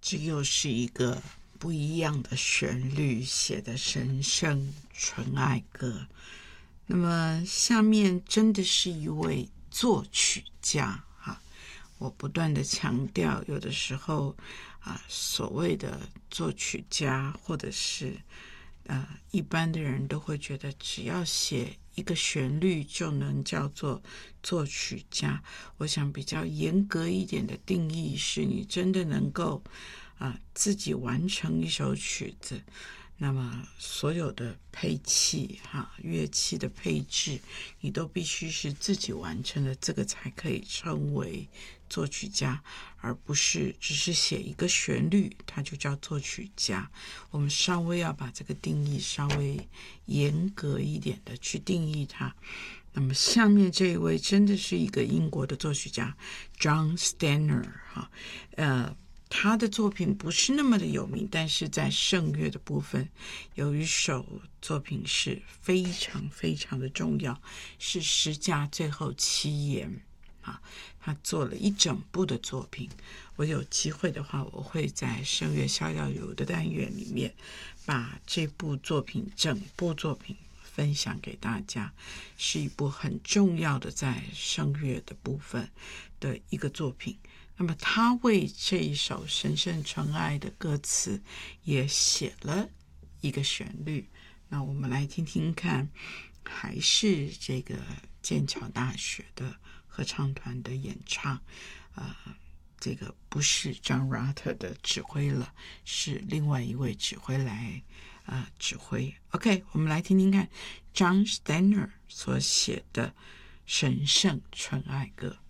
这又是一个不一样的旋律写的神圣纯爱歌。那么下面真的是一位作曲家哈，我不断的强调，有的时候所谓的作曲家或者是一般的人都会觉得只要写一个旋律就能叫做作曲家。我想比较严格一点的定义是你真的能够自己完成一首曲子，那么所有的配器乐器的配置你都必须是自己完成的，这个才可以称为作曲家，而不是只是写一个旋律它就叫作曲家。我们稍微要把这个定义稍微严格一点的去定义它。那么下面这一位真的是一个英国的作曲家 John Stenner 他的作品不是那么的有名，但是在圣乐的部分有一首作品是非常非常的重要，是十架最后七言他做了一整部的作品。我有机会的话，我会在圣乐逍遥游的单元里面把这部作品整部作品分享给大家，是一部很重要的在圣乐的部分的一个作品。那么他为这一首神圣纯爱的歌词也写了一个旋律，那我们来听听看，还是这个剑桥大学的合唱团的演唱，这个不是 John Rutter 的指挥了，是另外一位指挥来指挥。 OK， 我们来听听看 John Stenner 所写的神圣纯爱歌。